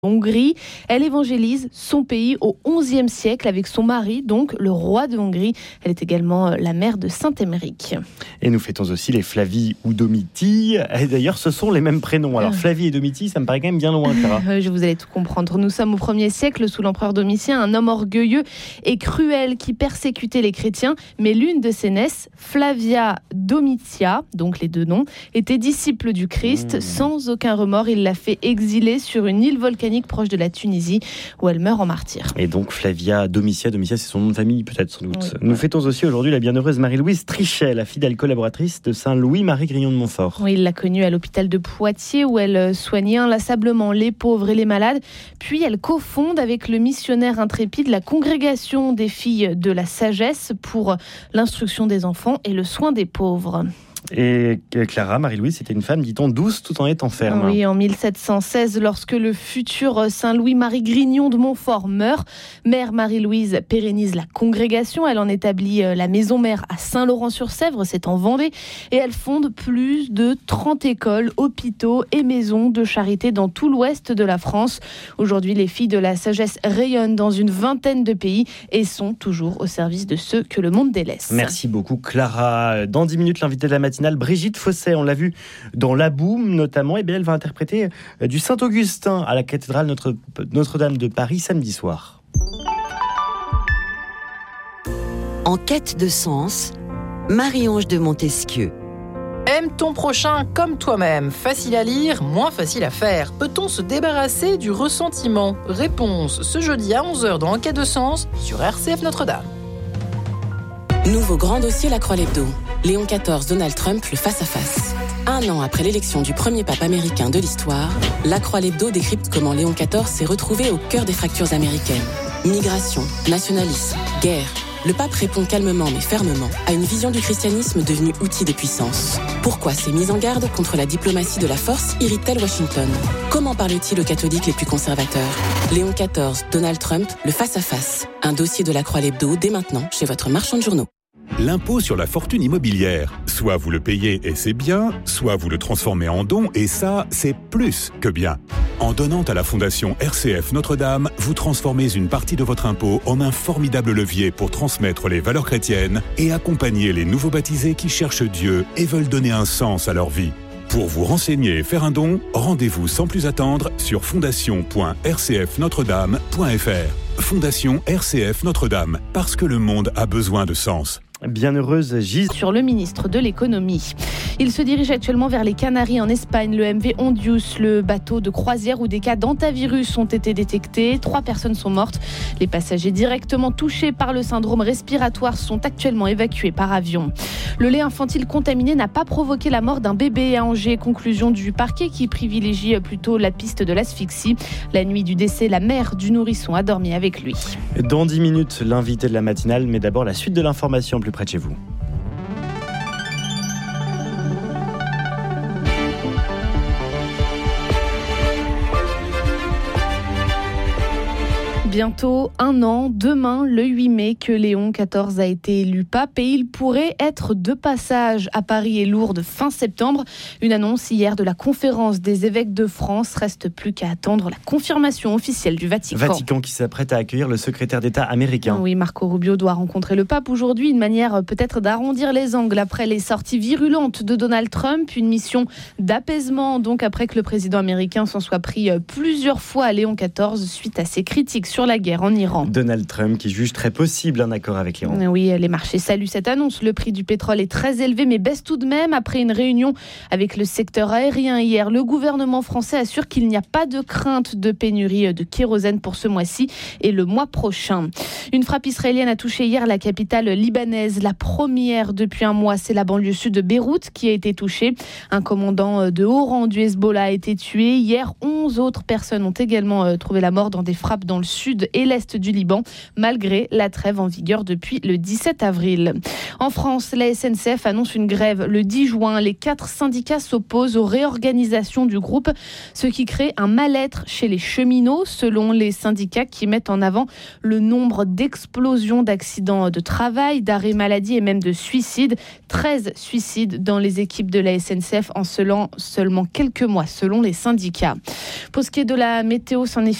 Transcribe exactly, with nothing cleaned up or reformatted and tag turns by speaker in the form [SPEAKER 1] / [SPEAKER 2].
[SPEAKER 1] Hongrie. Elle évangélise son pays au onzième siècle avec son mari, donc le roi de Hongrie. Elle est également la mère de Saint-Émeric.
[SPEAKER 2] Et nous fêtons aussi les Flavie ou Domitie. Et d'ailleurs, ce sont les mêmes prénoms. Alors Flavie et Domitie, ça me paraît quand même bien loin, Clara.
[SPEAKER 1] Je vous allez tout comprendre. Nous sommes au premier siècle sous l'empereur Domitien, un homme orgueilleux et cruel qui persécutait les chrétiens. Mais l'une de ses nièces, Flavia Domitia, donc les deux noms, était disciple du Christ. Mmh. Sans aucun remords, il l'a fait exiler sur une île volcanique proche de la Tunisie, où elle meurt en martyr.
[SPEAKER 2] Et donc Flavia Domitia, Domitia c'est son nom de famille peut-être sans doute.
[SPEAKER 1] Oui.
[SPEAKER 2] Nous fêtons aussi aujourd'hui la bienheureuse Marie-Louise Trichet, la fidèle collaboratrice de Saint-Louis-Marie Grignon de Montfort.
[SPEAKER 1] Oui, il l'a connue à l'hôpital de Poitiers où elle soignait inlassablement les pauvres et les malades. Puis elle cofonde avec le missionnaire intrépide la congrégation des filles de la sagesse pour l'instruction des enfants et le soin des pauvres.
[SPEAKER 2] Et Clara, Marie-Louise, c'était une femme, dit-on, douce tout en étant ferme.
[SPEAKER 1] Oui, en mille sept cent seize, lorsque le futur Saint-Louis-Marie Grignon de Montfort meurt, mère Marie-Louise pérennise la congrégation. Elle en établit la maison mère à Saint-Laurent-sur-Sèvre, c'est en Vendée, et elle fonde plus de trente écoles, hôpitaux et maisons de charité dans tout l'ouest de la France. Aujourd'hui, les filles de la sagesse rayonnent dans une vingtaine de pays et sont toujours au service de ceux que le monde délaisse.
[SPEAKER 2] Merci beaucoup, Clara. Dans dix minutes, l'invité de la matinale, Brigitte Fosset, on l'a vu dans La Boum notamment, et bien elle va interpréter du Saint-Augustin à la cathédrale Notre, Notre-Dame de Paris samedi soir.
[SPEAKER 3] En quête de sens, Marie-Ange de Montesquieu.
[SPEAKER 4] Aime ton prochain comme toi-même. Facile à lire, moins facile à faire. Peut-on se débarrasser du ressentiment ? Réponse ce jeudi à onze heures dans En quête de sens sur R C F Notre-Dame.
[SPEAKER 5] Nouveau grand dossier La Croix l'Hebdo. Léon quatorze, Donald Trump, le face-à-face. Un an après l'élection du premier pape américain de l'histoire, La Croix l'Hebdo décrypte comment Léon quatorze s'est retrouvé au cœur des fractures américaines. Migration, nationalisme, guerre. Le pape répond calmement mais fermement à une vision du christianisme devenue outil de puissance. Pourquoi ces mises en garde contre la diplomatie de la force irritent-elles Washington ? Comment parle-t-il aux catholiques les plus conservateurs ? Léon quatorze, Donald Trump, le face-à-face. Un dossier de La Croix l'Hebdo dès maintenant chez votre marchand de journaux.
[SPEAKER 6] L'impôt sur la fortune immobilière. Soit vous le payez et c'est bien, soit vous le transformez en don et ça, c'est plus que bien. En donnant à la Fondation R C F Notre-Dame, vous transformez une partie de votre impôt en un formidable levier pour transmettre les valeurs chrétiennes et accompagner les nouveaux baptisés qui cherchent Dieu et veulent donner un sens à leur vie. Pour vous renseigner et faire un don, rendez-vous sans plus attendre sur fondation point r c f notre dame point f r. Fondation R C F Notre-Dame, parce que le monde a besoin de sens.
[SPEAKER 2] Bienheureuse Gise.
[SPEAKER 1] Sur le ministre de l'économie. Il se dirige actuellement vers les Canaries en Espagne. Le M V Ondius, le bateau de croisière où des cas d'hantavirus ont été détectés. Trois personnes sont mortes. Les passagers directement touchés par le syndrome respiratoire sont actuellement évacués par avion. Le lait infantile contaminé n'a pas provoqué la mort d'un bébé à Angers. Conclusion du parquet qui privilégie plutôt la piste de l'asphyxie. La nuit du décès, la mère du nourrisson a dormi avec lui.
[SPEAKER 2] Dans dix minutes, l'invité de la matinale, mais d'abord la suite de l'information plus près de chez vous.
[SPEAKER 1] Bientôt un an, demain, le huit mai, que Léon quatorze a été élu pape et il pourrait être de passage à Paris et Lourdes fin septembre. Une annonce hier de la conférence des évêques de France. Reste plus qu'à attendre la confirmation officielle du Vatican.
[SPEAKER 2] Vatican qui s'apprête à accueillir le secrétaire d'État américain.
[SPEAKER 1] Oui, Marco Rubio doit rencontrer le pape aujourd'hui. Une manière peut-être d'arrondir les angles après les sorties virulentes de Donald Trump. Une mission d'apaisement donc après que le président américain s'en soit pris plusieurs fois à Léon quatorze suite à ses critiques sur la guerre en Iran.
[SPEAKER 2] Donald Trump qui juge très possible un accord avec l'Iran.
[SPEAKER 1] Oui, les marchés saluent cette annonce. Le prix du pétrole est très élevé mais baisse tout de même après une réunion avec le secteur aérien hier. Le gouvernement français assure qu'il n'y a pas de crainte de pénurie de kérosène pour ce mois-ci et le mois prochain. Une frappe israélienne a touché hier la capitale libanaise. La première depuis un mois, c'est la banlieue sud de Beyrouth qui a été touchée. Un commandant de haut rang du Hezbollah a été tué. Hier, onze autres personnes ont également trouvé la mort dans des frappes dans le sud sud et l'est du Liban, malgré la trêve en vigueur depuis le dix-sept avril. En France, la S N C F annonce une grève le dix juin. Les quatre syndicats s'opposent aux réorganisations du groupe, ce qui crée un mal-être chez les cheminots, selon les syndicats qui mettent en avant le nombre d'explosions d'accidents de travail, d'arrêts maladie et même de suicides. treize suicides dans les équipes de la S N C F en seulement quelques mois, selon les syndicats. Pour ce qui est de la météo, c'en est